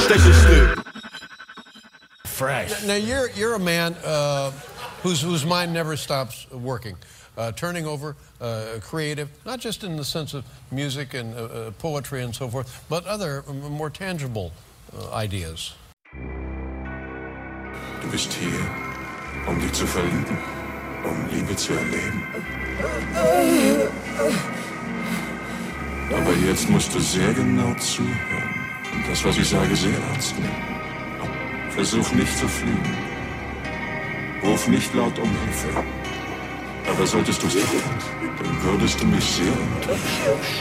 stecken still. Fresh. Now you're a man whose mind never stops working, turning over, creative, not just in the sense of music and poetry and so forth, but other more tangible ideas. Du bist hier, um dich zu verlieben, um Liebe zu erleben. Aber jetzt musst du sehr genau zuhören und das, was ich sage, sehr ernst nehmen. Versuch nicht zu fliehen. Ruf nicht laut um Hilfe. Aber solltest du es tun, dann würdest du mich sehr enttäuschen.